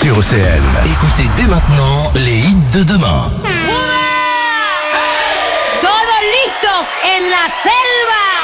sur OCN. Écoutez dès maintenant les hits de demain. ¡Todo listo en la selva!